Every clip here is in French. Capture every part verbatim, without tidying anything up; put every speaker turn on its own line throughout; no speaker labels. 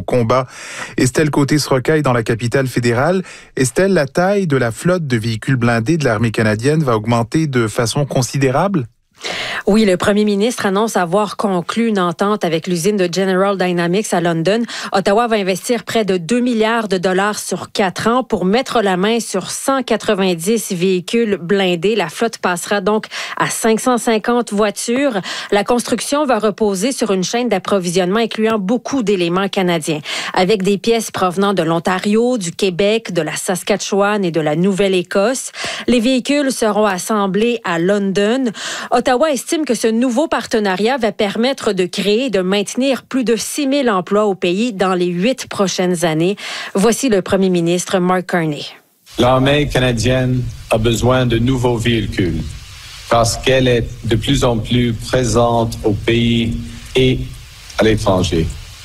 combat. Estelle Côté-Sroka est dans la capitale fédérale. Estelle, la taille de la flotte de véhicules blindés de l'armée canadienne va augmenter de façon considérable?
Oui, le premier ministre annonce avoir conclu une entente avec l'usine de General Dynamics à London. Ottawa va investir près de deux milliards de dollars sur quatre ans pour mettre la main sur cent quatre-vingt-dix véhicules blindés. La flotte passera donc à cinq cent cinquante voitures. La construction va reposer sur une chaîne d'approvisionnement incluant beaucoup d'éléments canadiens, avec des pièces provenant de l'Ontario, du Québec, de la Saskatchewan et de la Nouvelle-Écosse. Les véhicules seront assemblés à London. Ottawa estime que ce nouveau partenariat va permettre de créer et de maintenir plus de six mille emplois au pays dans les huit prochaines années. Voici le premier ministre Mark Carney.
L'armée canadienne a besoin de nouveaux véhicules parce qu'elle est de plus en plus présente au pays et à l'étranger.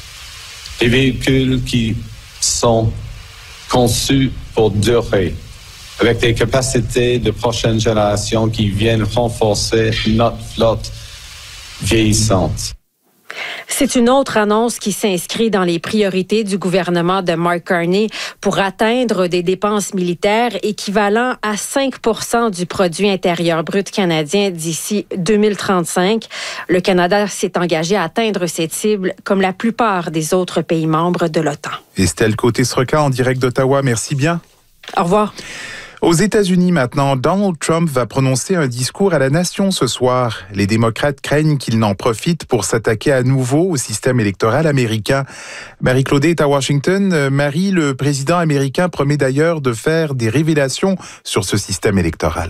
Des véhicules qui sont conçus pour durer, avec des capacités de prochaine génération qui viennent renforcer notre flotte vieillissante.
C'est une autre annonce qui s'inscrit dans les priorités du gouvernement de Mark Carney pour atteindre des dépenses militaires équivalent à cinq pour cent du produit intérieur brut canadien d'ici deux mille trente-cinq. Le Canada s'est engagé à atteindre cette cible comme la plupart des autres pays membres de l'OTAN.
Estelle Côté-Sroka en direct d'Ottawa, merci bien.
Au revoir.
Aux États-Unis maintenant, Donald Trump va prononcer un discours à la nation ce soir. Les démocrates craignent qu'il n'en profite pour s'attaquer à nouveau au système électoral américain. Marie-Claudée est à Washington. Marie, le président américain promet d'ailleurs de faire des révélations sur ce système électoral.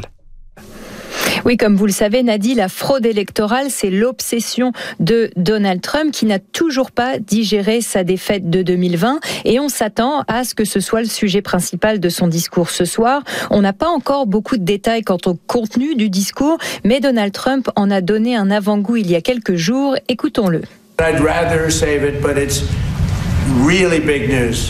Oui, comme vous le savez, Nadi, la fraude électorale, c'est l'obsession de Donald Trump qui n'a toujours pas digéré sa défaite de deux mille vingt et on s'attend à ce que ce soit le sujet principal de son discours ce soir. On n'a pas encore beaucoup de détails quant au contenu du discours, mais Donald Trump en a donné un avant-goût il y a quelques jours. Écoutons-le.
I'd rather save it, but it's really big news.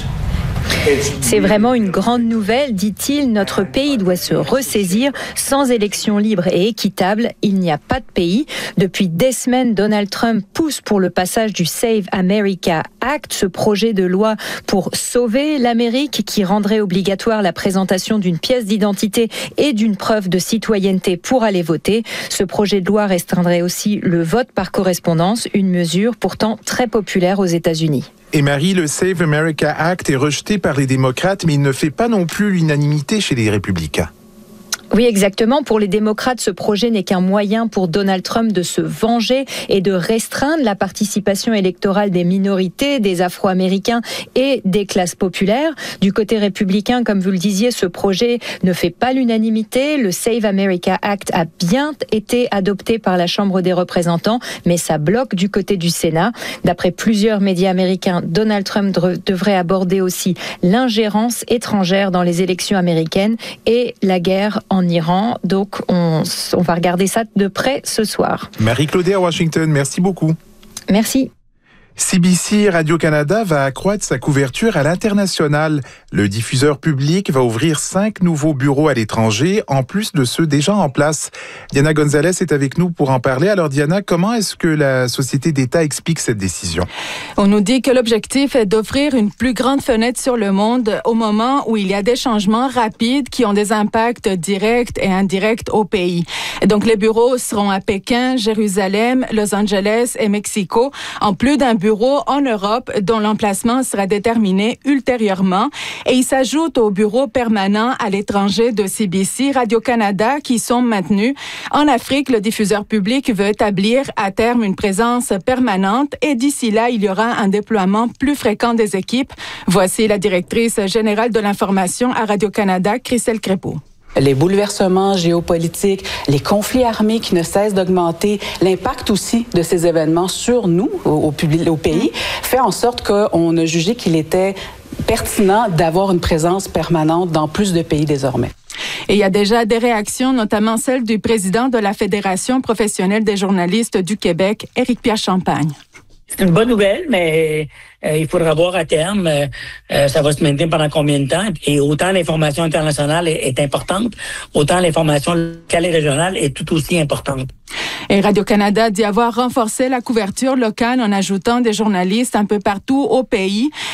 C'est vraiment une grande nouvelle, dit-il. Notre pays doit se ressaisir. Sans élections libres et équitables, il n'y a pas de pays. Depuis des semaines, Donald Trump pousse pour le passage du Save America Act, ce projet de loi pour sauver l'Amérique qui rendrait obligatoire la présentation d'une pièce d'identité et d'une preuve de citoyenneté pour aller voter. Ce projet de loi restreindrait aussi le vote par correspondance, une mesure pourtant très populaire aux États-Unis.
Et Marie, le Save America Act est rejeté par les démocrates, mais il ne fait pas non plus l'unanimité chez les républicains.
Oui, exactement. Pour les démocrates, ce projet n'est qu'un moyen pour Donald Trump de se venger et de restreindre la participation électorale des minorités, des Afro-Américains et des classes populaires. Du côté républicain, comme vous le disiez, ce projet ne fait pas l'unanimité. Le Save America Act a bien été adopté par la Chambre des représentants, mais ça bloque du côté du Sénat. D'après plusieurs médias américains, Donald Trump devrait aborder aussi l'ingérence étrangère dans les élections américaines et la guerre en Iran. Donc, on, on va regarder ça de près ce soir.
Marie-Claudée à Washington, merci beaucoup.
Merci.
C B C Radio-Canada va accroître sa couverture à l'international. Le diffuseur public va ouvrir cinq nouveaux bureaux à l'étranger, en plus de ceux déjà en place. Diana Gonzalez est avec nous pour en parler. Alors Diana, comment est-ce que la société d'État explique cette décision?
On nous dit que l'objectif est d'offrir une plus grande fenêtre sur le monde au moment où il y a des changements rapides qui ont des impacts directs et indirects au pays. Et donc les bureaux seront à Pékin, Jérusalem, Los Angeles et Mexico, en plus d'un bureau en Europe dont l'emplacement sera déterminé ultérieurement. Et il s'ajoute aux bureaux permanents à l'étranger de C B C Radio-Canada qui sont maintenus. En Afrique, le diffuseur public veut établir à terme une présence permanente et d'ici là, il y aura un déploiement plus fréquent des équipes. Voici la directrice générale de l'information à Radio-Canada, Christelle Crépeau.
Les bouleversements géopolitiques, les conflits armés qui ne cessent d'augmenter, l'impact aussi de ces événements sur nous, au, au, public, au pays, fait en sorte qu'on a jugé qu'il était pertinent d'avoir une présence permanente dans plus de pays désormais.
Et il y a déjà des réactions, notamment celle du président de la Fédération professionnelle des journalistes du Québec, Éric-Pierre Champagne.
C'est une bonne nouvelle, mais euh, il faudra voir à terme, euh, ça va se maintenir pendant combien de temps. Et autant l'information internationale est, est importante, autant l'information locale et régionale est tout aussi importante.
Et Radio-Canada dit avoir renforcé la couverture locale en ajoutant des journalistes un peu partout au pays.